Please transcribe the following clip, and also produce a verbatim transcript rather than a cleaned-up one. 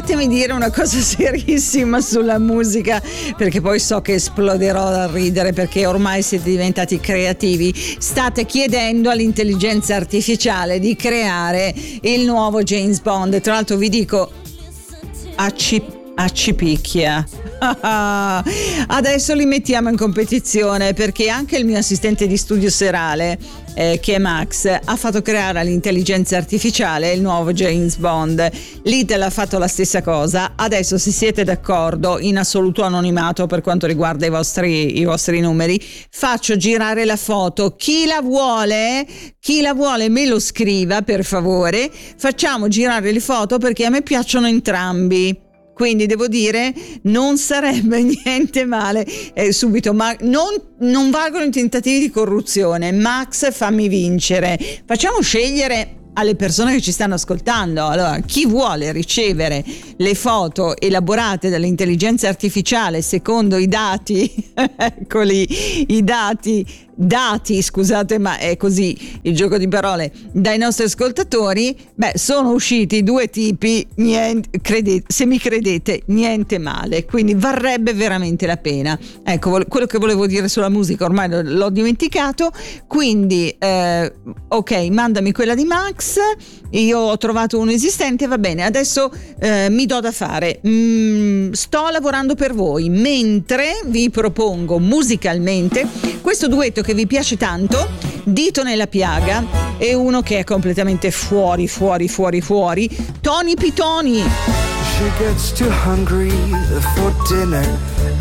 fatemi dire una cosa serissima sulla musica, perché poi so che esploderò dal ridere, perché ormai siete diventati creativi. State chiedendo all'intelligenza artificiale di creare il nuovo James Bond. Tra l'altro vi dico, accipicchia. Adesso li mettiamo in competizione, perché anche il mio assistente di studio serale, eh, che è Max, ha fatto creare all'intelligenza artificiale il nuovo James Bond. Lidl ha fatto la stessa cosa. Adesso, se siete d'accordo, in assoluto anonimato per quanto riguarda i vostri, i vostri numeri, faccio girare la foto. Chi la vuole, chi la vuole me lo scriva, per favore. Facciamo girare le foto, perché a me piacciono entrambi. Quindi devo dire, non sarebbe niente male, eh, subito, ma non, non valgono i tentativi di corruzione. Max, fammi vincere. Facciamo scegliere alle persone che ci stanno ascoltando. Allora, chi vuole ricevere le foto elaborate dall'intelligenza artificiale secondo i dati, eccoli, i dati, dati, scusate, ma è così il gioco di parole, dai nostri ascoltatori, beh, sono usciti due tipi, niente, credete, se mi credete, niente male, quindi varrebbe veramente la pena. Ecco, quello che volevo dire sulla musica ormai l'ho dimenticato, quindi eh, ok, mandami quella di Max. Io ho trovato uno esistente, va bene, adesso eh, mi do da fare. Mm, sto lavorando per voi, mentre vi propongo musicalmente questo duetto che vi piace tanto, Dito nella piaga, e uno che è completamente fuori, fuori, fuori, fuori, Tony Pitoni. She gets too hungry for dinner